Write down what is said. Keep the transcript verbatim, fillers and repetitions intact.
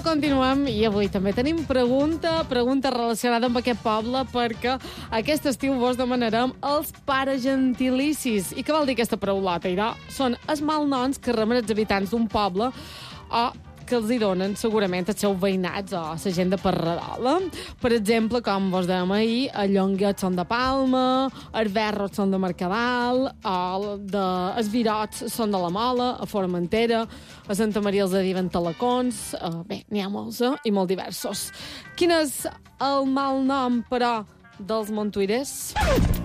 continuem i avui també tenim pregunta, pregunta relacionada amb aquest poble, perquè aquest estiu vos demanarem els paragentilicis. I què vol dir aquesta paraulota, Ira? Són els malnoms que reben els habitants d'un poble o que els hi donen segurament els seus veïnats o la gent de per Redola. Per exemple, com vos dèiem ahir, els Llonguets són de Palma, els Verros són de Mercadal, o de, els Virots són de la Mola, a Formentera, a Santa Maria els diuen Talacons, uh, bé, n'hi ha molts, eh? I molt diversos. Quin és el mal nom, però, dels montuirers?